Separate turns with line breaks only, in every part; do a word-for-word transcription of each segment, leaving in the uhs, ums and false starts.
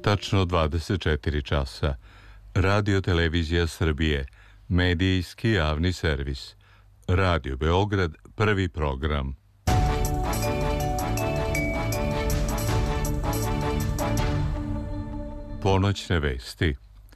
Tačno dvadeset četiri časa. Radio Televizija Srbije, medijski javni servis. Radio Beograd, prvi program. Ponoćne vesti.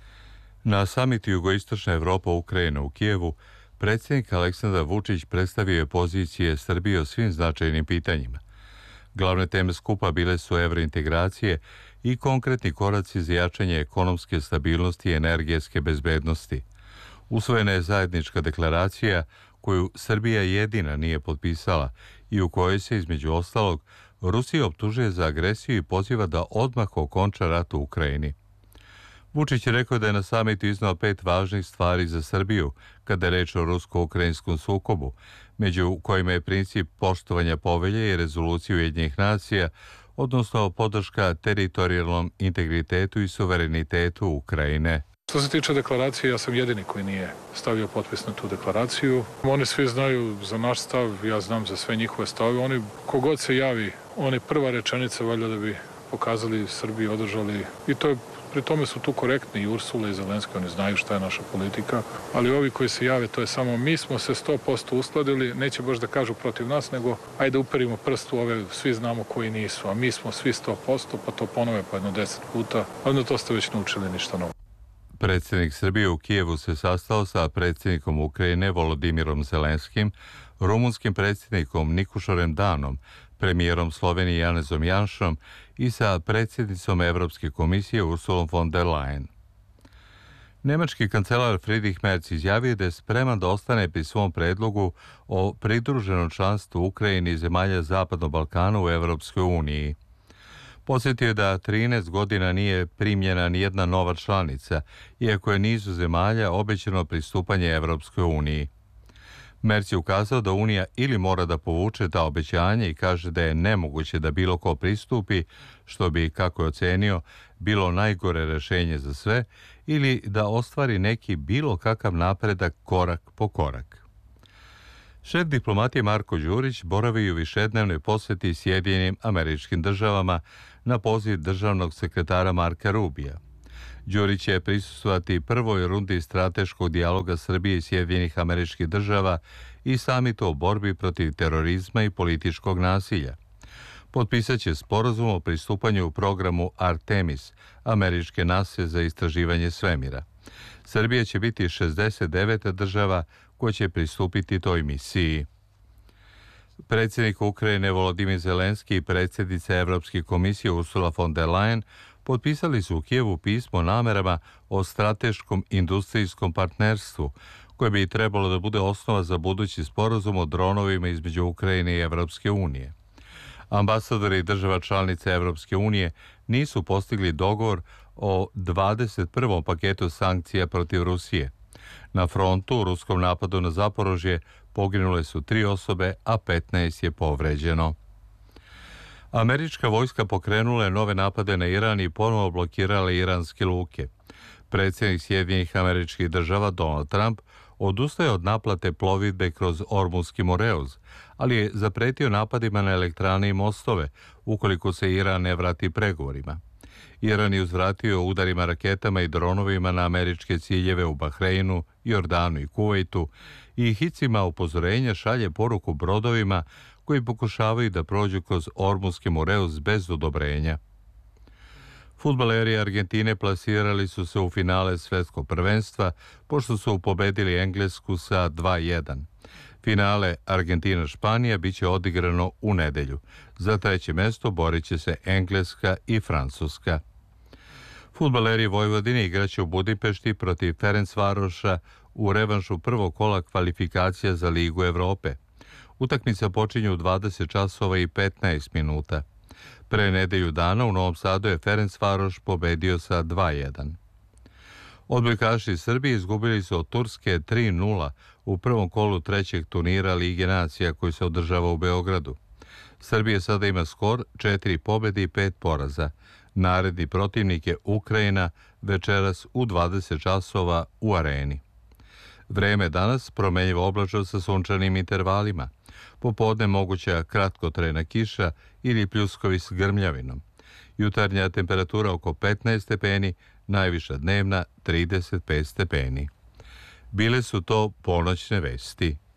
Na samitu Jugoistočna Evropa Ukrajina u Kijevu predsjednik Aleksandar Vučić predstavio je pozicije Srbije o svim značajnim pitanjima. Glavne teme skupa bile su evrointegracije i konkretni koraci za jačanje ekonomske stabilnosti i energetske bezbednosti. Usvojena je zajednička deklaracija koju Srbija jedina nije potpisala i u kojoj se, između ostalog, Rusija optužuje za agresiju i poziva da odmah okonča rat u Ukrajini. Vučić je rekao da je na samitu iznao pet važnih stvari za Srbiju kada je reč o rusko-ukrajinskom sukobu, među kojima je princip poštovanja povelje i rezolucije Ujedinjenih nacija, odnosno podrška teritorijalnom integritetu i suverenitetu Ukrajine.
Što se tiče deklaracije, ja sam jedini koji nije stavio potpis na tu deklaraciju. Oni svi znaju za naš stav, ja znam za sve njihove stavove. Oni, kogod se javi, oni prva rečenica valjda da bi pokazali Srbiji, održali, i to je, pri tome su tu korektni i Ursula i Zelenski, oni znaju šta je naša politika, ali ovi koji se jave, to je samo mi smo se sto posto uskladili, neće baš da kažu protiv nas, nego ajde uperimo prst u ove, svi znamo koji nisu, a mi smo svi sto posto, pa to ponove po jedno deset puta, ali na to ste već naučili ništa novo.
Predsjednik Srbije u Kijevu se sastao sa predsjednikom Ukrajine Volodimirom Zelenskim, rumunskim predsjednikom Nikušorem Danom, premijerom Slovenije Janezom Janšom i sa predsjednicom Evropske komisije Ursulom von der Leyen. Nemački kancelar Friedrich Merz izjavio da je spreman da ostane pri svom predlogu o pridruženom članstvu Ukrajini i zemalja Zapadnog Balkana u Evropskoj uniji. Podsjetio je da trinaest godina nije primljena nijedna nova članica, iako je nizu zemalja obećano pristupanje Evropskoj uniji. Merz je ukazao da Unija ili mora da povuče ta obećanja i kaže da je nemoguće da bilo ko pristupi, što bi, kako je ocenio, bilo najgore rešenje za sve, ili da ostvari neki bilo kakav napredak korak po korak. Šef diplomatije Marko Đurić boravi u višednevnoj posjeti Sjedinjenim Američkim Državama na poziv državnog sekretara Marka Rubija. Đurić će prisustvovati prvoj rundi strateškog dijaloga Srbije i Sjedinjenih Američkih Država i samitu o borbi protiv terorizma i političkog nasilja. Potpisat će sporazum o pristupanju u programu Artemis, američke nase za istraživanje svemira. Srbija će biti šezdeset deveta država koja će pristupiti toj misiji. Predsjednik Ukrajine Volodimir Zelenski i predsjednica Evropske komisije Ursula von der Leyen potpisali su u Kijevu pismo o namerama o strateškom industrijskom partnerstvu, koje bi trebalo da bude osnova za budući sporazum o dronovima između Ukrajine i Evropske unije. Ambasadori država članica Evropske unije nisu postigli dogovor o dvadeset prvom paketu sankcija protiv Rusije. Na frontu u ruskom napadu na Zaporožje poginule su tri osobe, a petnaest je povređeno. Američka vojska pokrenula je nove napade na Iran i ponovo blokirala iranske luke. Predsjednik Sjedinjenih Američkih Država Donald Trump odustaje od naplate plovidbe kroz Ormuzski Moreuz, ali je zapretio napadima na elektrane i mostove ukoliko se Iran ne vrati pregovorima. Iran je uzvratio udarima raketama i dronovima na američke ciljeve u Bahreinu, Jordanu i Kuvajtu i hicima upozorenja šalje poruku brodovima koji pokušavaju da prođu kroz Ormuzski Moreuz bez odobrenja. Fudbaleri Argentine plasirali su se u finale svetskog prvenstva pošto su pobedili Englesku sa dva jedan. Finale Argentina-Španija biće odigrano u nedelju. Za treće mesto borit će se Engleska i Francuska. Fudbaleri Vojvodine igraće u Budimpešti protiv Ferencvaroša u revanšu prvog kola kvalifikacija za Ligu Evrope. Utakmica počinje u dvadeset časova i petnaest minuta. Pre nedelju dana u Novom Sadu je Ferencvaroš pobedio sa dva jedan. Odbojkaši Srbije izgubili su od Turske tri nula u prvom kolu trećeg turnira Lige nacija koji se održava u Beogradu. Srbija sada ima skor četiri pobjede i pet poraza. Naredni protivnik je Ukrajina večeras u dvadeset časova u Areni. Vreme danas promenljivo oblačno sa sunčanim intervalima. Popodne moguća kratkotrajna kiša ili pljuskovi s grmljavinom. Jutarnja temperatura oko petnaest stepeni, najviša dnevna trideset pet stepeni. Bile su to ponoćne vesti.